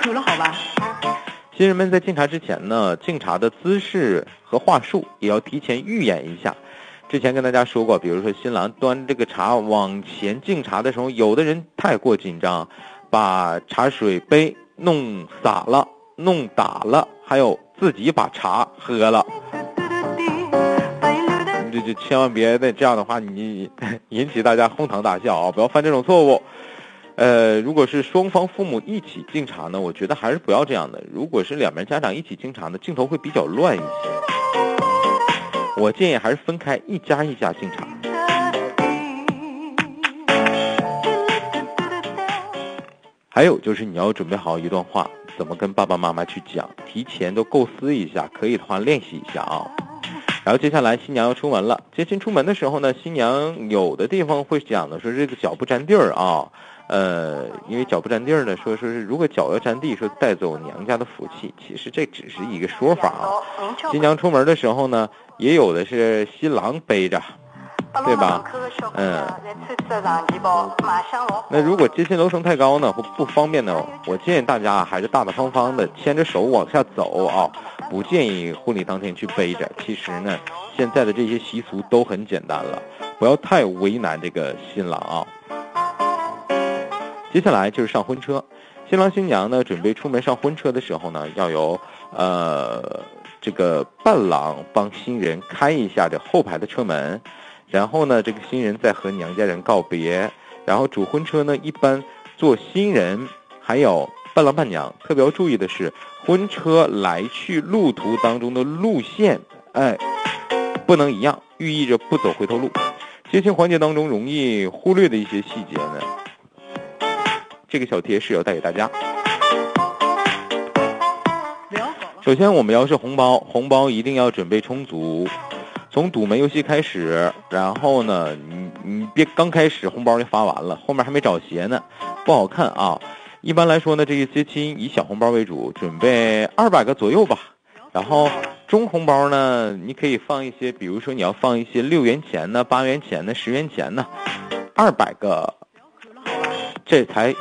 看了好吧。 新人们在敬茶之前呢，敬茶的姿势和话术也要提前预演一下。之前跟大家说过，比如说新郎端这个茶往前敬茶的时候，有的人太过紧张，把茶水杯弄洒了、弄打了，还有自己把茶喝了。就千万别的这样的话，你引起大家哄堂大笑啊！不要犯这种错误。如果是双方父母一起敬茶呢，我觉得还是不要这样的。如果是两边家长一起敬茶呢，镜头会比较乱一些。我建议还是分开，一家一家敬茶。还有就是你要准备好一段话，怎么跟爸爸妈妈去讲，提前都构思一下，可以的话练习一下啊。然后接下来新娘要出门了，接亲出门的时候呢，新娘有的地方会讲的说这个脚不沾地儿啊，因为脚不沾地儿呢，说是如果脚要沾地，说带走娘家的福气，其实这只是一个说法啊。新娘出门的时候呢，也有的是新郎背着，对吧？那如果接亲楼层太高呢，或不方便呢，我建议大家还是大大方方的牵着手往下走啊，不建议婚礼当天去背着。其实呢，现在的这些习俗都很简单了，不要太为难这个新郎啊。接下来就是上婚车，新郎新娘呢准备出门上婚车的时候呢，要由这个伴郎帮新人开一下这后排的车门，然后呢这个新人再和娘家人告别，然后主婚车呢一般坐新人还有伴郎伴娘，特别要注意的是婚车来去路途当中的路线不能一样，寓意着不走回头路。接亲环节当中容易忽略的一些细节呢，这个小贴士要带给大家。首先我们要是红包一定要准备充足，从堵门游戏开始，然后呢你别刚开始红包就发完了，后面还没找鞋呢，不好看啊。一般来说呢，这个接亲以小红包为主，准备200个左右吧。然后中红包呢，你可以放一些，比如说你要放一些6元钱呢、8元钱呢、10元钱呢，200个，这才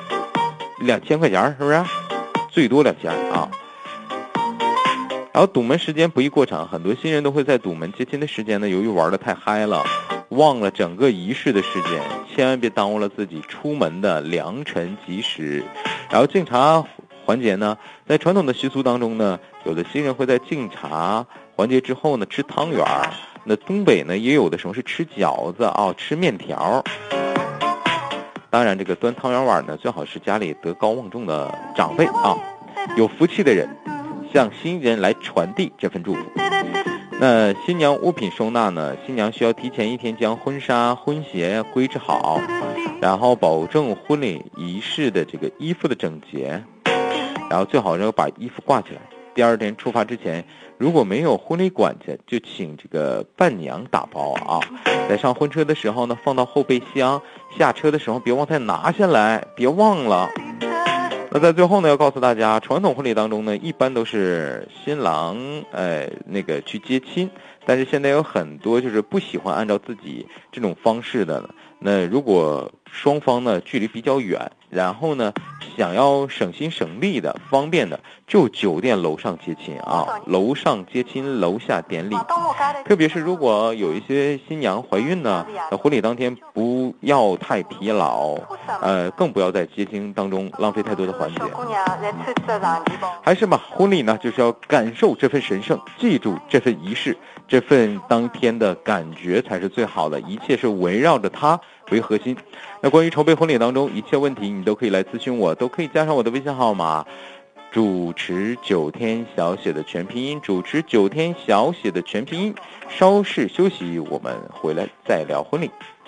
2000块钱，是不是？最多2000啊。然后堵门时间不宜过长，很多新人都会在堵门接亲的时间呢，由于玩得太嗨了，忘了整个仪式的时间，千万别耽误了自己出门的良辰吉时。然后敬茶环节呢，在传统的习俗当中呢，有的新人会在敬茶环节之后呢吃汤圆，那东北呢也有的时候是吃饺子啊，吃面条。当然这个端汤圆碗呢，最好是家里德高望重的长辈啊，有福气的人，向新人来传递这份祝福。那新娘物品收纳呢，新娘需要提前1天将婚纱、婚鞋归置好，然后保证婚礼仪式的这个衣服的整洁，然后最好要把衣服挂起来。第2天出发之前，如果没有婚礼管家，就请这个伴娘打包啊。在上婚车的时候呢，放到后备箱，下车的时候别忘再拿下来，别忘了。那在最后呢，要告诉大家，传统婚礼当中呢，一般都是新郎去接亲，但是现在有很多就是不喜欢按照自己这种方式的。那如果双方呢距离比较远，然后呢想要省心省力的方便的，就酒店楼上接亲啊，楼上接亲楼下典礼。特别是如果有一些新娘怀孕呢，婚礼当天不要太疲劳，更不要在接亲当中浪费太多的环节。还是嘛，婚礼呢就是要感受这份神圣，记住这份仪式，这份当天的感觉才是最好的，一切是围绕着它为核心。那关于筹备婚礼当中一切问题，你都可以来咨询我，都可以加上我的微信号码，主持9天小写的全拼音，主持9天小写的全拼音。稍事休息，我们回来再聊婚礼。